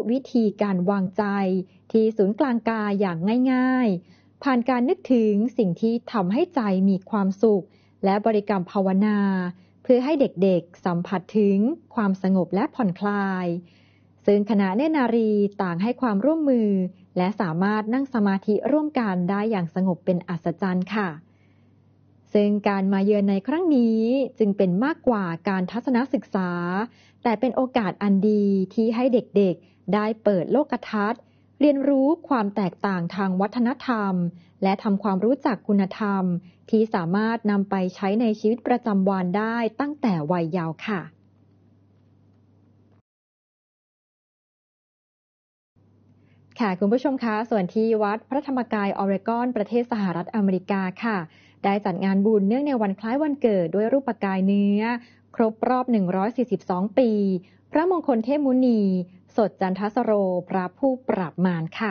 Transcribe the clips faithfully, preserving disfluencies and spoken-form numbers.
วิธีการวางใจที่ศูนย์กลางกายอย่างง่ายๆผ่านการนึกถึงสิ่งที่ทำให้ใจมีความสุขและบริกรรมภาวนาเพื่อให้เด็กๆสัมผัสถึงความสงบและผ่อนคลายซึ่งคณะเนตรนารีต่างให้ความร่วมมือและสามารถนั่งสมาธิร่วมกันได้อย่างสงบเป็นอัศจรรย์ค่ะซึ่งการมาเยือนในครั้งนี้จึงเป็นมากกว่าการทัศนศึกษาแต่เป็นโอกาสอันดีที่ให้เด็กๆได้เปิดโลกทัศน์เรียนรู้ความแตกต่างทางวัฒนธรรมและทำความรู้จักคุณธรรมที่สามารถนำไปใช้ในชีวิตประจำวันได้ตั้งแต่วัยเยาว์ค่ะค่ะคุณผู้ชมคะส่วนที่วัดพระธรรมกายออริกอนประเทศสหรัฐอเมริกาค่ะได้จัดงานบุญเนื่องในวันคล้ายวันเกิดด้วยรูปกายเนื้อครบรอบหนึ่งร้อยสี่สิบสองปีพระมงคลเทพมุนีสดจันทสโรพระผู้ปราบมารค่ะ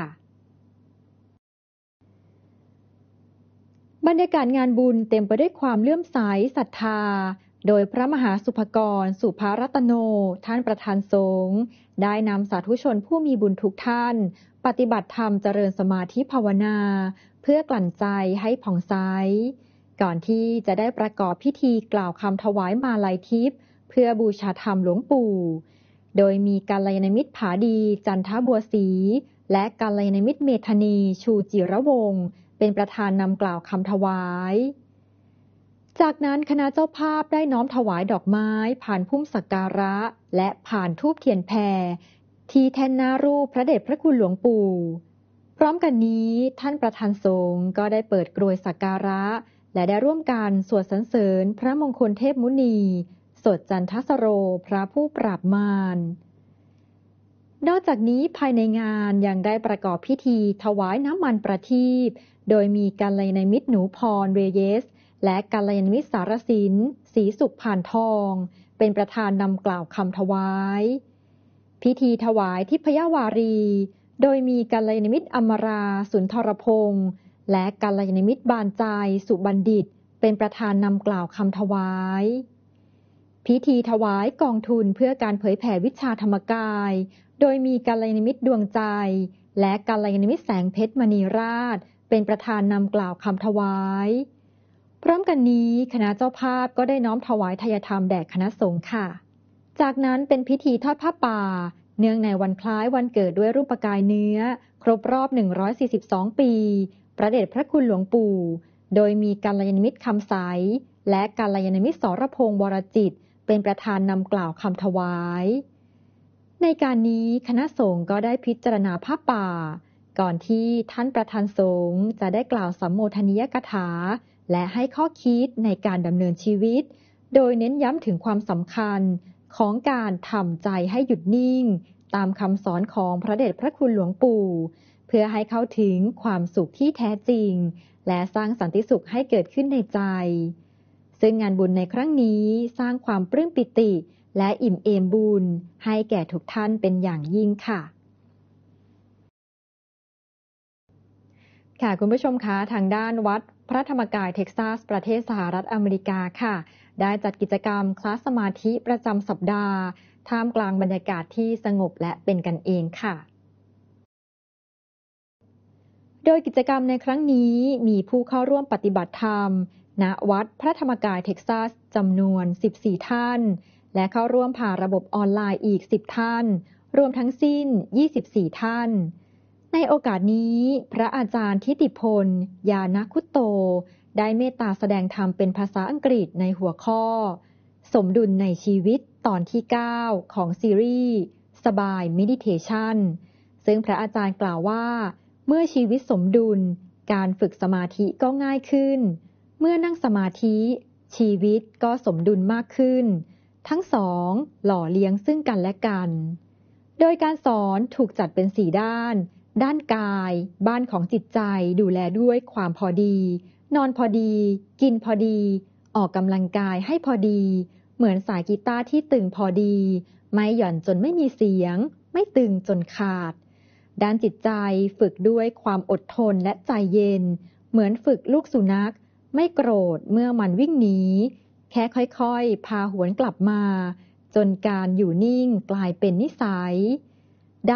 บรรยากาศงานบุญเต็มไปด้วยความเลื่อมใสศรัทธาโดยพระมหาสุภกรสุภรัตโนท่านประธานสงฆ์ได้นำสาธุชนผู้มีบุญทุกท่านปฏิบัติธรรมเจริญสมาธิภาวนาเพื่อกลั่นใจให้ผ่องใสก่อนที่จะได้ประกอบพิธีกล่าวคำถวายมาลัยทิพย์เพื่อบูชาธรรมหลวงปู่โดยมีกัลยาณมิตรผาดีจันทบัวศรีและกัลยาณมิตรเมธานีชูจิรวงศ์เป็นประธานนำกล่าวคำถวายจากนั้นคณะเจ้าภาพได้น้อมถวายดอกไม้ผ่านพุ่มสักการะและผ่านธูปเทียนแพรที่แท่นหน้ารูปพระเดชพระคุณหลวงปู่พร้อมกันนี้ท่านประธานสงฆ์ก็ได้เปิดกรวยสักการะและได้ร่วมกันสวดสรรเสริญพระมงคลเทพมุนีสดจันทสโรพระผู้ปราบมารนอกจากนี้ภายในงานยังได้ประกอบพิธีถวายน้ำมันประทีปโดยมีกัลยาณมิตรหนูพรเรเยสและกัลยาณมิตรสารสินศรีสุขผ่านทองเป็นประธานนำกล่าวคำถวายพิธีถวายทิพยวารีโดยมีกัลยาณมิตรอมราสุนทรพงษ์และกัลยาณมิตรบานใจสุบัณฑิตเป็นประธานนำกล่าวคำถวายพิธีถวายกองทุนเพื่อการเผยแผ่วิชาธรรมกายโดยมีกัลยาณมิตรดวงใจและกัลยาณมิตรแสงเพชรมณีราชเป็นประธานนำกล่าวคำถวายพร้อมกันนี้คณะเจ้าภาพก็ได้น้อมถวายทายธรรมแด่คณะสงฆ์ค่ะจากนั้นเป็นพิธีทอดผ้าป่าเนื่องในวันคล้ายวันเกิดด้วยรูปกายเนื้อครบรอบหนึ่งร้อยสี่สิบสองปีพระเดชพระคุณหลวงปู่โดยมีกัลยาณมิตรคำใสและกัลยาณมิตรสรพงษ์วรจิตเป็นประธานนำกล่าวคำถวายในการนี้คณะสงฆ์ก็ได้พิจารณาผ้าป่าก่อนที่ท่านประธานสงฆ์จะได้กล่าวสัมโมทนียกถาและให้ข้อคิดในการดำเนินชีวิตโดยเน้นย้ำถึงความสำคัญของการทำใจให้หยุดนิ่งตามคำสอนของพระเดชพระคุณหลวงปู่เพื่อให้เข้าถึงความสุขที่แท้จริงและสร้างสันติสุขให้เกิดขึ้นในใจซึ่งงานบุญในครั้งนี้สร้างความปลื้มปิติและอิ่มเอมบุญให้แก่ทุกท่านเป็นอย่างยิ่งค่ะค่ะคุณผู้ชมคะทางด้านวัดพระธรรมกายเท็กซัสประเทศสหรัฐอเมริกาค่ะได้จัดกิจกรรมคลาสสมาธิประจำสัปดาห์ท่ามกลางบรรยากาศที่สงบและเป็นกันเองค่ะโดยกิจกรรมในครั้งนี้มีผู้เข้าร่วมปฏิบัติธรรมณวัดพระธรรมกายเท็กซัสจำนวนสิบสี่ท่านและเข้าร่วมผ่านระบบออนไลน์อีกสิบท่านรวมทั้งสิ้นยี่สิบสี่ท่านในโอกาสนี้พระอาจารย์ทิติพลยานคุตโตได้เมตตาแสดงธรรมเป็นภาษาอังกฤษในหัวข้อสมดุลในชีวิตตอนที่เก้าของซีรีส์สบายเมดิเทชันซึ่งพระอาจารย์กล่าวว่าเมื่อชีวิตสมดุลการฝึกสมาธิก็ง่ายขึ้นเมื่อนั่งสมาธิชีวิตก็สมดุลมากขึ้นทั้งสองหล่อเลี้ยงซึ่งกันและกันโดยการสอนถูกจัดเป็นสี่ด้านด้านกายบ้านของจิตใจดูแลด้วยความพอดีนอนพอดีกินพอดีออกกำลังกายให้พอดีเหมือนสายกีตาร์ที่ตึงพอดีไม่หย่อนจนไม่มีเสียงไม่ตึงจนขาดด้านจิตใจฝึกด้วยความอดทนและใจเย็นเหมือนฝึกลูกสุนัขไม่โกรธเมื่อมันวิ่งหนีแค่ค่อยๆพาหวนกลับมาจนการอยู่นิ่งกลายเป็นนิสัย